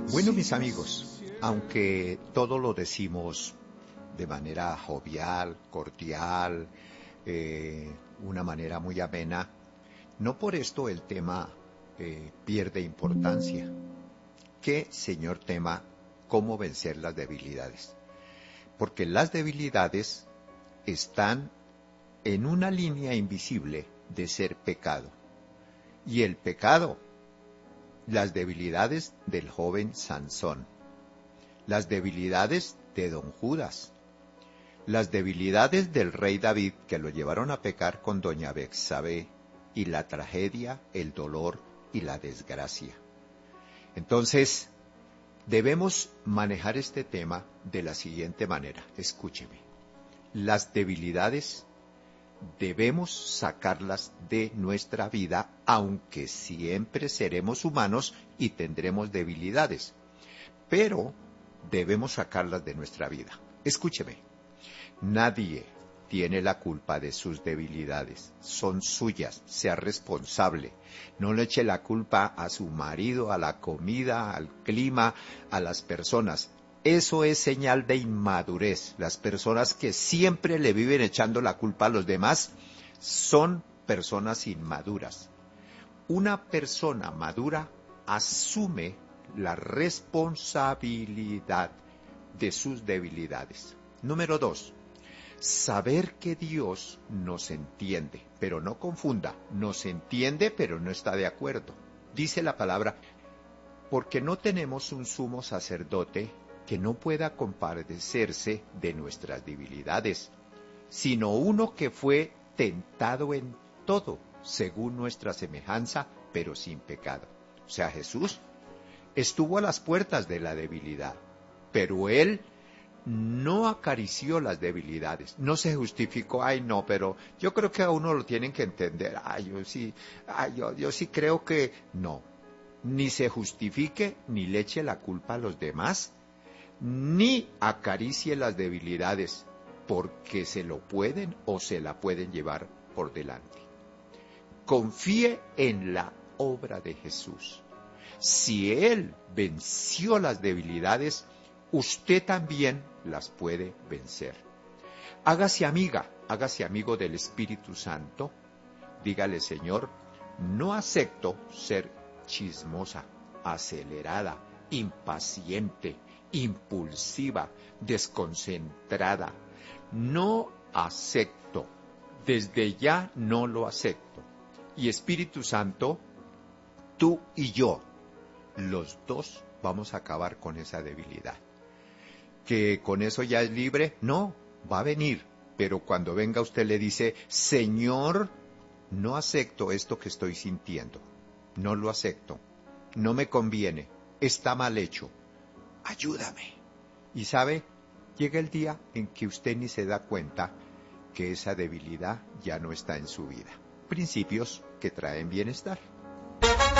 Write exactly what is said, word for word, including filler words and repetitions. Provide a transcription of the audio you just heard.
Bueno, mis amigos, aunque todo lo decimos de manera jovial, cordial, eh, una manera muy amena, no por esto el tema eh, pierde importancia. ¿Qué, señor tema, cómo vencer las debilidades? Porque las debilidades están en una línea invisible de ser pecado. Y el pecado, las debilidades del joven Sansón, las debilidades de don Judas, las debilidades del rey David que lo llevaron a pecar con doña Betsabé, y la tragedia, el dolor y la desgracia. Entonces, debemos manejar este tema de la siguiente manera. Escúcheme. Las debilidades debemos sacarlas de nuestra vida, aunque siempre seremos humanos y tendremos debilidades. Pero debemos sacarlas de nuestra vida. Escúcheme. Nadie tiene la culpa de sus debilidades, son suyas, sea responsable. No le eche la culpa a su marido, a la comida, al clima, a las personas. Eso es señal de inmadurez. Las personas que siempre le viven echando la culpa a los demás son personas inmaduras. Una persona madura asume la responsabilidad de sus debilidades. Número dos. Saber que Dios nos entiende, pero no confunda, nos entiende pero no está de acuerdo. Dice la palabra, porque no tenemos un sumo sacerdote que no pueda compadecerse de nuestras debilidades, sino uno que fue tentado en todo, según nuestra semejanza, pero sin pecado. O sea, Jesús estuvo a las puertas de la debilidad, pero Él no acarició las debilidades, no se justificó, ay no, pero yo creo que a uno lo tienen que entender, ay yo sí, ay yo, yo sí creo que no, ni se justifique, ni le eche la culpa a los demás, ni acaricie las debilidades, porque se lo pueden o se la pueden llevar por delante. Confíe en la obra de Jesús. Si Él venció las debilidades, usted también las puede vencer. Hágase amiga, hágase amigo del Espíritu Santo. Dígale, Señor, no acepto ser chismosa, acelerada, impaciente, impulsiva, desconcentrada. No acepto, desde ya no lo acepto. Y Espíritu Santo, tú y yo, los dos vamos a acabar con esa debilidad. ¿Que con eso ya es libre? No, va a venir, pero cuando venga usted le dice, Señor, no acepto esto que estoy sintiendo, no lo acepto, no me conviene, está mal hecho, ayúdame. Y sabe, llega el día en que usted ni se da cuenta que esa debilidad ya no está en su vida. Principios que traen bienestar.